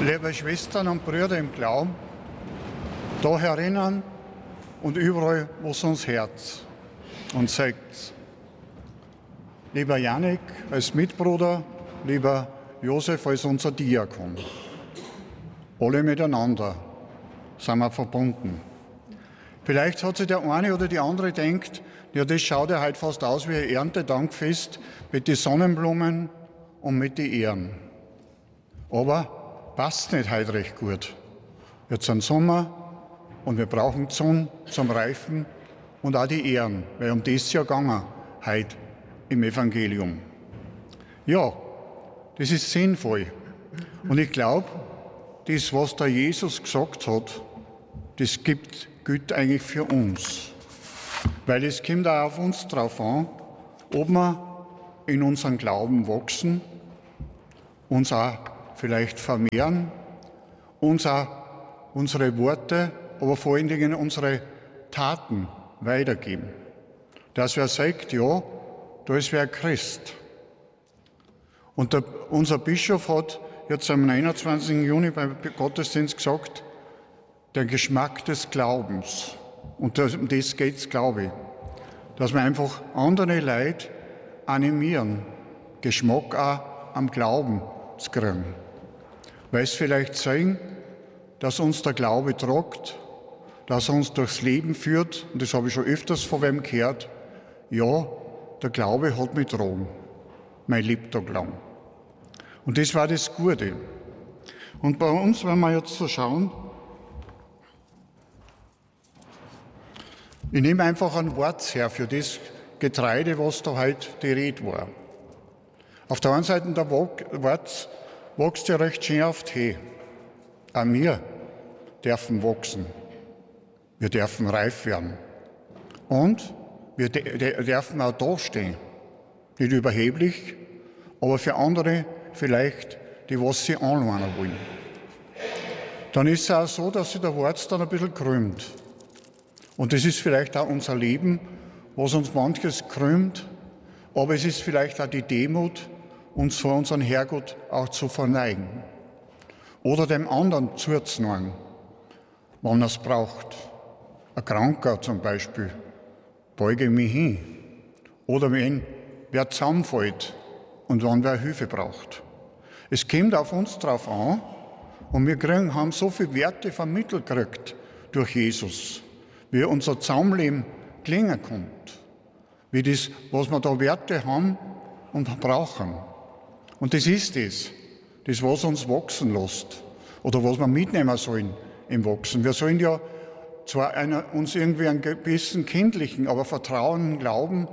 Liebe Schwestern und Brüder im Glauben, da herinnen und überall, wo es uns Herz und sagt. Lieber Janik als Mitbruder, lieber Josef als unser Diakon. Alle miteinander sind wir verbunden. Vielleicht hat sich der eine oder die andere gedacht, ja, das schaut ja heute fast aus wie ein Erntedankfest mit den Sonnenblumen und mit den Ehren. Aber passt nicht heute recht gut. Jetzt ist Sommer und wir brauchen die Sonne zum Reifen und auch die Ehren, weil um das ja gegangen heute im Evangelium. Ja, das ist sinnvoll. Und ich glaube, das, was der Jesus gesagt hat, das gilt eigentlich für uns. Weil es kommt auch auf uns drauf an, ob wir in unserem Glauben wachsen, uns auch vielleicht vermehren, uns auch unsere Worte, aber vor allen Dingen unsere Taten weitergeben. Dass wer sagt, ja, da ist wer Christ. Und unser Bischof hat jetzt am 21. Juni beim Gottesdienst gesagt, der Geschmack des Glaubens. Und um das geht es, glaube ich. Dass wir einfach andere Leute animieren, Geschmack auch am Glauben zu kriegen. Weil es vielleicht sein, dass uns der Glaube tragt, dass er uns durchs Leben führt, und das habe ich schon öfters von wem gehört, ja, der Glaube hat mich getragen, mein Lebtag lang. Und das war das Gute. Und bei uns, wenn wir jetzt so schauen, ich nehme einfach ein Wort her für das Getreide, was da heute die Rede war. Auf der einen Seite der Wort wächst ja recht schön auf die Höhe. Auch wir dürfen wachsen. Wir dürfen reif werden. Und wir dürfen auch da stehen. Nicht überheblich, aber für andere vielleicht, die was sie anlernen wollen. Dann ist es auch so, dass sich der Wort dann ein bisschen krümmt. Und das ist vielleicht auch unser Leben, was uns manches krümmt, aber es ist vielleicht auch die Demut, uns vor unseren Herrgott auch zu verneigen. Oder dem anderen zuzunehmen, wann er es braucht. Ein Kranker zum Beispiel, beuge mich hin. Oder wenn wer zusammenfällt und wann wer Hilfe braucht. Es kommt auf uns drauf an und wir haben so viele Werte vermittelt gekriegt durch Jesus, wie unser Zusammenleben klingen kommt, wie das, was wir da Werte haben und brauchen. Und das ist das, was uns wachsen lässt oder was wir mitnehmen sollen im Wachsen. Wir sollen ja zwar uns irgendwie einen gewissen kindlichen, aber vertrauenden Glauben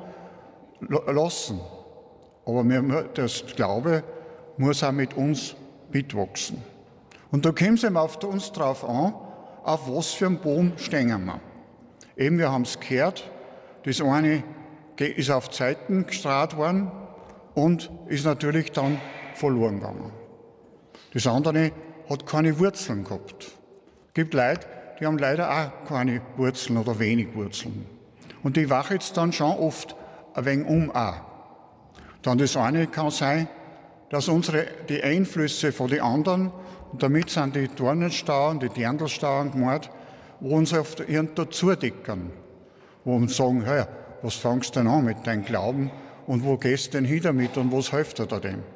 lassen, aber das Glaube muss auch mit uns mitwachsen. Und da kommt es eben auf uns drauf an, auf was für einen Boden stehen wir. Eben, wir haben es gehört, das eine ist auf die Seiten gestrahlt worden und ist natürlich dann verloren gegangen. Das andere hat keine Wurzeln gehabt. Es gibt Leute, die haben leider auch keine Wurzeln oder wenig Wurzeln. Und die wachen jetzt dann schon oft ein wenig auch. Dann das eine kann sein, dass die Einflüsse von den anderen, und damit sind die Dornenstauden, die Dirndlstauden gemeint, wo uns oft dazu decken, wo uns sagen, hey, was fangst du denn an mit deinem Glauben und wo gehst du denn hin damit und was hilft dir da dem?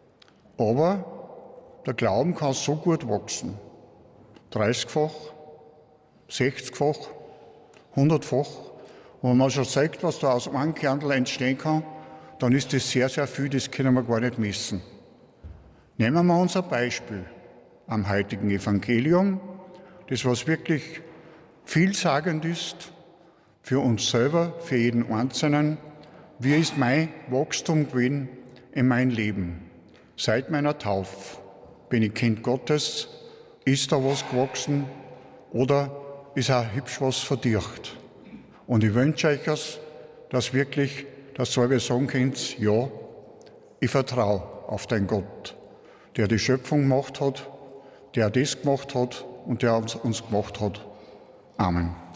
Aber der Glauben kann so gut wachsen. 30-fach, 60-fach, 100-fach. Und wenn man schon sagt, was da aus einem Kernel entstehen kann, dann ist das sehr, sehr viel, das können wir gar nicht messen. Nehmen wir uns ein Beispiel am heutigen Evangelium, das was wirklich vielsagend ist für uns selber, für jeden Einzelnen. Wie ist mein Wachstum gewesen in meinem Leben? Seit meiner Taufe bin ich Kind Gottes. Ist da was gewachsen oder ist auch hübsch was verdircht? Und ich wünsche euch, dass wirklich, dass ihr sagen könnt, ja, ich vertraue auf den Gott, der die Schöpfung gemacht hat, der das gemacht hat und der uns gemacht hat. Amen.